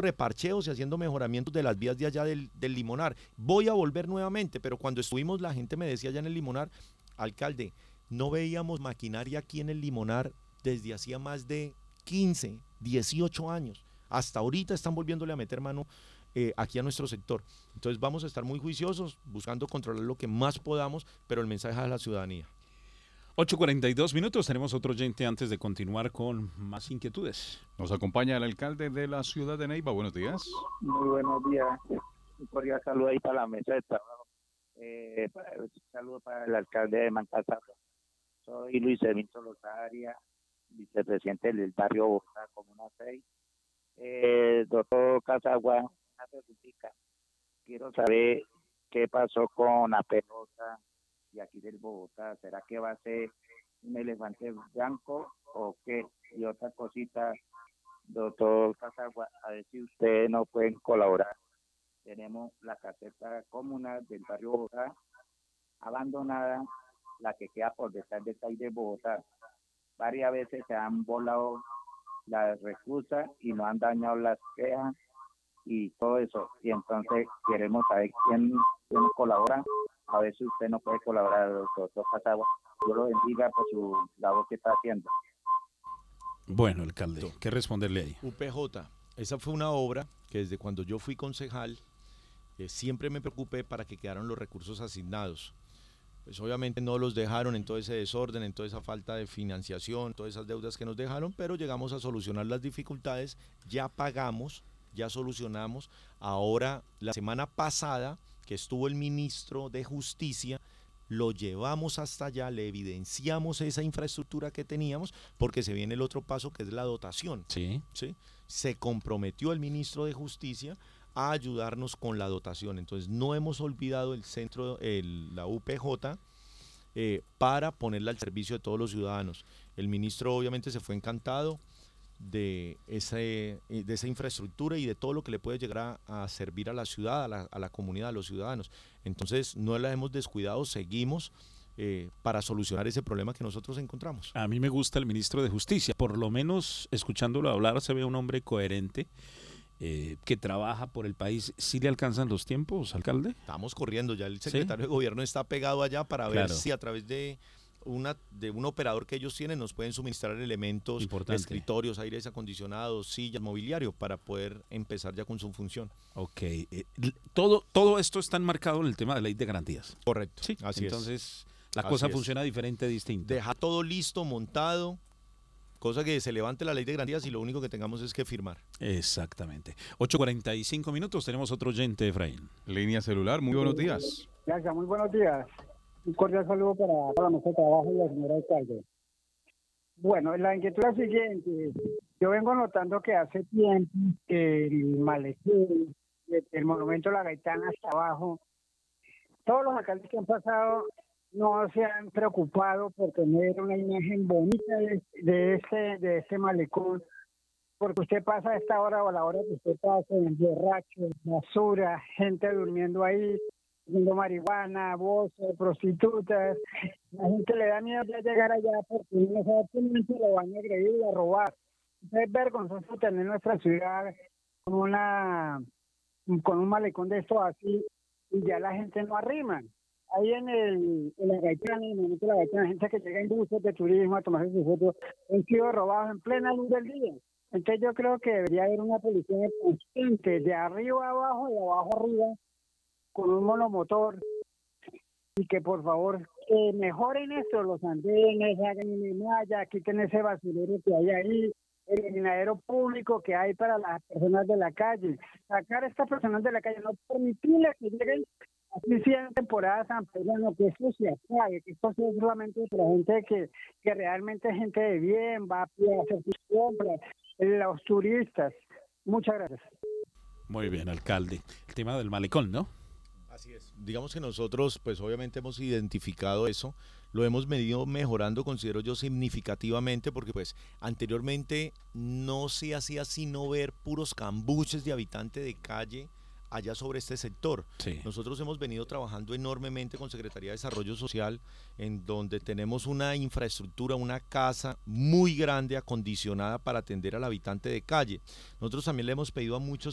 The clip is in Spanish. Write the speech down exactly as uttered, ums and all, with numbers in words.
reparcheos y haciendo mejoramientos de las vías de allá del, del Limonar. Voy a volver nuevamente, pero cuando estuvimos la gente me decía allá en el Limonar, alcalde, no veíamos maquinaria aquí en el Limonar desde hacía más de quince, dieciocho años. Hasta ahorita están volviéndole a meter mano eh, aquí a nuestro sector. Entonces vamos a estar muy juiciosos, buscando controlar lo que más podamos, pero el mensaje a la ciudadanía. ocho cuarenta y dos minutos, tenemos otro oyente antes de continuar con más inquietudes. Nos acompaña el alcalde de la ciudad de Neiva. Buenos días. Muy buenos días. Un cordial saludo ahí para la mesa de trabajo. Eh, para, un saludo para el alcalde de Mancasapa. Soy Luis Evinto Lozaria, vicepresidente del barrio Bogotá, Comuna seis. Eh, doctor Casagua, una preguntita. Quiero saber qué pasó con la pelota de aquí del Bogotá. ¿Será que va a ser un elefante blanco o qué? Y otra cosita, doctor Casagua, a ver si ustedes nos pueden colaborar. Tenemos la caseta comunal del barrio Bogotá abandonada, la que queda por detrás del país de Bogotá. Varias veces se han volado las recusas y nos han dañado las quejas y todo eso. Y entonces queremos saber quién, quién colabora, a ver si usted nos puede colaborar, doctor Casagua. Yo lo bendiga por su labor que está haciendo. Bueno, alcalde, ¿qué responderle ahí? U P J, esa fue una obra que desde cuando yo fui concejal eh, siempre me preocupé para que quedaran los recursos asignados. Pues obviamente no los dejaron en todo ese desorden, en toda esa falta de financiación, todas esas deudas que nos dejaron, pero llegamos a solucionar las dificultades, ya pagamos, ya solucionamos. Ahora, la semana pasada que estuvo el ministro de Justicia, lo llevamos hasta allá, le evidenciamos esa infraestructura que teníamos, porque se viene el otro paso que es la dotación. Sí. ¿Sí? Se comprometió el ministro de Justicia a ayudarnos con la dotación. Entonces no hemos olvidado el centro, el, la U P J, eh, para ponerla al servicio de todos los ciudadanos. El ministro obviamente se fue encantado de, ese, de esa infraestructura y de todo lo que le puede llegar a, a servir a la ciudad, a la, a la comunidad, a los ciudadanos. Entonces no la hemos descuidado, seguimos eh, para solucionar ese problema que nosotros encontramos. A mí me gusta el ministro de Justicia, por lo menos escuchándolo hablar se ve un hombre coherente, eh, que trabaja por el país. ¿Sí le alcanzan los tiempos, alcalde? Estamos corriendo, ya el secretario ¿Sí? de gobierno está pegado allá para ver Claro. si a través de una de un operador que ellos tienen nos pueden suministrar elementos, Importante. escritorios, aires acondicionados, sillas, mobiliario para poder empezar ya con su función. Ok, eh, todo, todo esto está enmarcado en el tema de la ley de garantías. Correcto, Sí, así entonces es. la Así cosa es. funciona diferente, distinto. Deja todo listo, montado, cosa que se levante la ley de garantías y lo único que tengamos es que firmar. Exactamente. ocho cuarenta y cinco minutos, tenemos otro oyente, Efraín. Línea celular, muy buenos días. Gracias, muy buenos días. Un cordial saludo para, para la mesa de trabajo y la señora alcalde. Bueno, la inquietud es la siguiente. Yo vengo notando que hace tiempo el malecón, el monumento de la Gaitana hasta abajo, todos los alcaldes que han pasado no se han preocupado por tener una imagen bonita de, de ese de ese malecón, porque usted pasa a esta hora o a la hora que usted pasa, borracho, basura, gente durmiendo ahí, haciendo marihuana, voces, prostitutas. La gente le da miedo ya llegar allá porque no sabe quién se lo van a agredir y a robar. Es vergonzoso tener nuestra ciudad con una con un malecón de esto así y ya la gente no arrima. Ahí en el en la Gaitana, en el momento de la Gaitana, gente que llega en buses de turismo a tomarse sus fotos, han sido robados en plena luz del día. Entonces yo creo que debería haber una policía constante, de arriba a abajo y de abajo arriba, con un monomotor, y que por favor eh, mejoren esto, los andenes, hagan una malla, quiten ese basurero que hay ahí, el eliminadero público que hay para las personas de la calle, sacar a estas personas de la calle, no permitirles que lleguen así sea en temporada San Pedro, que esto se acabe, que esto sea solamente para gente que, que realmente es gente de bien, va a hacer sus compras, los turistas. Muchas gracias. Muy bien, alcalde. El tema del malecón, ¿no? Así es. Digamos que nosotros, pues obviamente hemos identificado eso, lo hemos venido mejorando, considero yo, significativamente, porque pues anteriormente no se hacía sino ver puros cambuches de habitante de calle allá sobre este sector. Sí. Nosotros hemos venido trabajando enormemente con Secretaría de Desarrollo Social, en donde tenemos una infraestructura, una casa muy grande, acondicionada para atender al habitante de calle. Nosotros también le hemos pedido a muchos